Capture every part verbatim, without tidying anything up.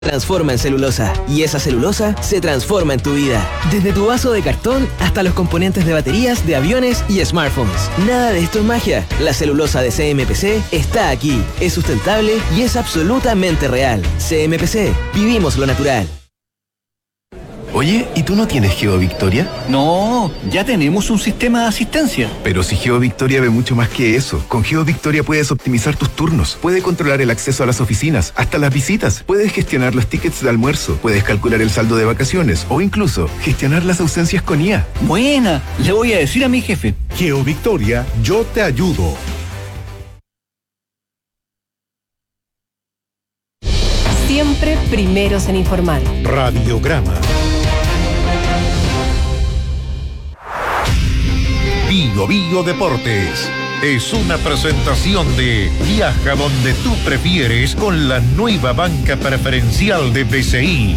transforma en celulosa y esa celulosa se transforma en tu vida. Desde tu vaso de cartón hasta los componentes de baterías de aviones y smartphones. Nada de esto es magia. La celulosa de C M P C está aquí. Es sustentable y es absolutamente real. C M P C. Vivimos lo natural. Oye, ¿y tú no tienes GeoVictoria? No, ya tenemos un sistema de asistencia. Pero si GeoVictoria ve mucho más que eso. Con GeoVictoria puedes optimizar tus turnos, puedes controlar el acceso a las oficinas, hasta las visitas, puedes gestionar los tickets de almuerzo, puedes calcular el saldo de vacaciones o incluso gestionar las ausencias con I A. Buena, le voy a decir a mi jefe. GeoVictoria, yo te ayudo. Siempre primeros en informar. Radiograma. Bio Bio Deportes es una presentación de Viaja donde tú prefieres con la nueva banca preferencial de B C I.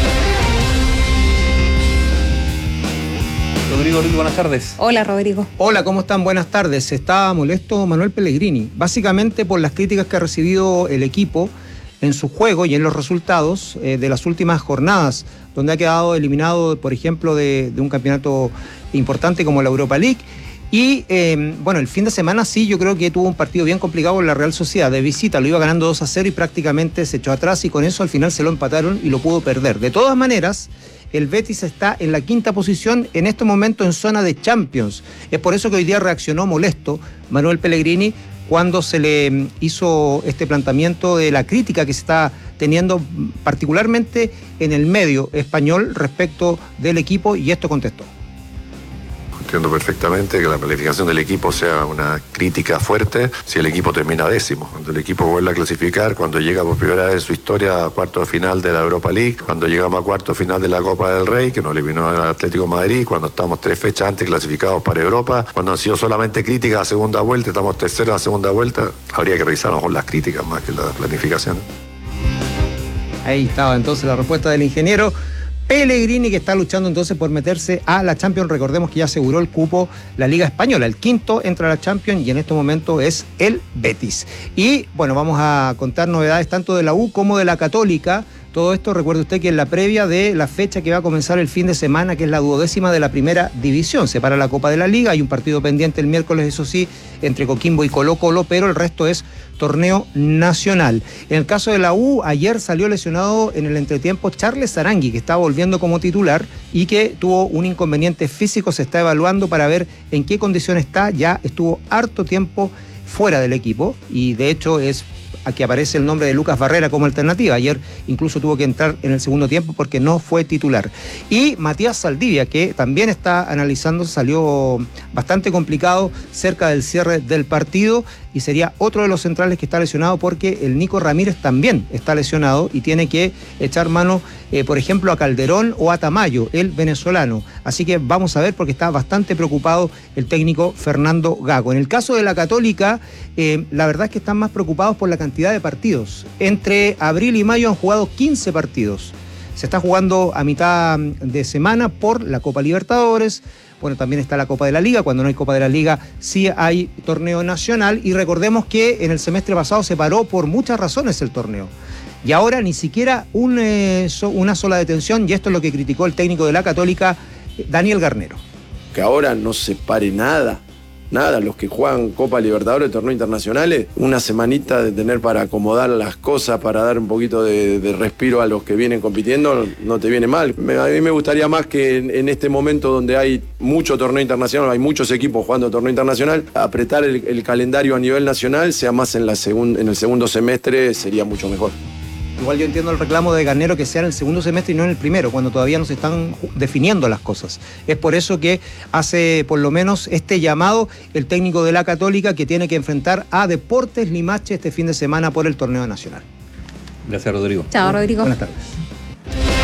Rodrigo, Rodrigo, buenas tardes. Hola, Rodrigo. Hola, ¿cómo están? Buenas tardes. Está molesto Manuel Pellegrini, básicamente por las críticas que ha recibido el equipo en su juego y en los resultados eh, de las últimas jornadas, donde ha quedado eliminado, por ejemplo, de, de un campeonato importante como la Europa League. Y eh, bueno, el fin de semana sí, yo creo que tuvo un partido bien complicado en la Real Sociedad. De visita lo iba ganando dos a cero y prácticamente se echó atrás y con eso al final se lo empataron y lo pudo perder. De todas maneras, el Betis está en la quinta posición en este momento en zona de Champions. Es por eso que hoy día reaccionó molesto Manuel Pellegrini cuando se le hizo este planteamiento de la crítica que se está teniendo particularmente en el medio español respecto del equipo, y esto contestó. Entiendo perfectamente que la planificación del equipo sea una crítica fuerte si el equipo termina décimo. Cuando el equipo vuelve a clasificar, cuando llega por primera vez en su historia a cuarto de final de la Europa League, cuando llegamos a cuarto de final de la Copa del Rey, que nos eliminó el Atlético de Madrid, cuando estamos tres fechas antes clasificados para Europa, cuando han sido solamente críticas a segunda vuelta, estamos terceros a segunda vuelta, habría que revisar mejor las críticas más que la planificación. Ahí estaba entonces la respuesta del ingeniero Pellegrini, que está luchando entonces por meterse a la Champions. Recordemos que ya aseguró el cupo la Liga Española, el quinto entra a la Champions y en este momento es el Betis. Y bueno, vamos a contar novedades tanto de la U como de la Católica. Todo esto, recuerde usted que en la previa de la fecha que va a comenzar el fin de semana, que es la duodécima de la primera división, se para la Copa de la Liga, hay un partido pendiente el miércoles, eso sí, entre Coquimbo y Colo Colo, pero el resto es torneo nacional. En el caso de la U, ayer salió lesionado en el entretiempo Charles Arangui, que está volviendo como titular y que tuvo un inconveniente físico, se está evaluando para ver en qué condición está, ya estuvo harto tiempo fuera del equipo y de hecho es aquí aparece el nombre de Lucas Barrera como alternativa. Ayer incluso tuvo que entrar en el segundo tiempo porque no fue titular. Y Matías Saldivia, que también está analizando, salió bastante complicado cerca del cierre del partido y sería otro de los centrales que está lesionado porque el Nico Ramírez también está lesionado y tiene que echar mano, eh, por ejemplo, a Calderón o a Tamayo, el venezolano. Así que vamos a ver porque está bastante preocupado el técnico Fernando Gago. En el caso de la Católica, eh, la verdad es que están más preocupados por la cantidad de partidos. Entre abril y mayo han jugado quince partidos. Se está jugando a mitad de semana por la Copa Libertadores. Bueno, también está la Copa de la Liga. Cuando no hay Copa de la Liga, sí hay torneo nacional. Y recordemos que en el semestre pasado se paró por muchas razones el torneo. Y ahora ni siquiera un, eh, so, una sola detención. Y esto es lo que criticó el técnico de la Católica, Daniel Garnero. Que ahora no se pare nada. Nada, los que juegan Copa Libertadores, torneos internacionales, una semanita de tener para acomodar las cosas, para dar un poquito de, de respiro a los que vienen compitiendo, no te viene mal. Me, a mí me gustaría más que en, en este momento donde hay mucho torneo internacional, hay muchos equipos jugando torneo internacional, apretar el, el calendario a nivel nacional, sea más en, la segun, en el segundo semestre, sería mucho mejor. Igual yo entiendo el reclamo de Garnero que sea en el segundo semestre y no en el primero, cuando todavía no se están definiendo las cosas. Es por eso que hace por lo menos este llamado el técnico de la Católica, que tiene que enfrentar a Deportes Limache este fin de semana por el torneo nacional. Gracias, Rodrigo. Chao, Rodrigo. Buenas tardes.